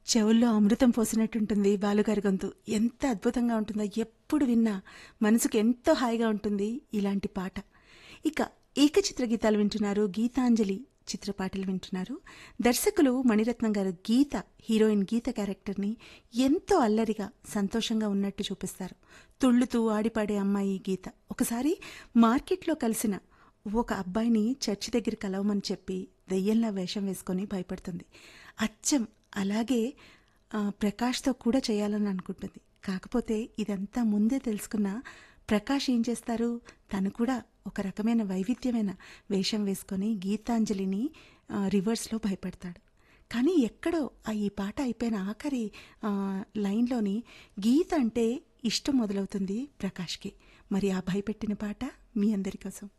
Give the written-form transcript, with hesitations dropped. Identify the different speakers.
Speaker 1: చెవుల్లో అమృతం పోసినట్టుంటుంది బాలుగారి గొంతు. ఎంత అద్భుతంగా ఉంటుందో, ఎప్పుడు విన్నా మనసుకు ఎంతో హాయిగా ఉంటుంది ఇలాంటి పాట. ఇక ఏకచిత్ర గీతాలు వింటున్నారు, గీతాంజలి చిత్రపాటలు వింటున్నారు. దర్శకులు మణిరత్నం గారు హీరోయిన్ గీత క్యారెక్టర్ని ఎంతో అల్లరిగా సంతోషంగా ఉన్నట్టు చూపిస్తారు. తుళ్ళుతూ ఆడిపాడే అమ్మాయి గీత ఒకసారి మార్కెట్లో కలిసిన ఒక అబ్బాయిని చర్చి దగ్గర కలవమని చెప్పి దెయ్యంలా వేషం వేసుకొని భయపడుతుంది. అచ్చం అలాగే ప్రకాష్తో కూడా చేయాలని అనుకుంటుంది. కాకపోతే ఇదంతా ముందే తెలుసుకున్న ప్రకాష్ ఏం చేస్తారు, తను కూడా ఒక రకమైన వైవిధ్యమైన వేషం వేసుకొని గీతాంజలిని రివర్స్లో భయపడతాడు. కానీ ఎక్కడో ఈ పాట అయిపోయిన ఆఖరి లైన్లోని గీత అంటే ఇష్టం మొదలవుతుంది ప్రకాష్కి. మరి ఆ భయపెట్టిన పాట మీ అందరి కోసం.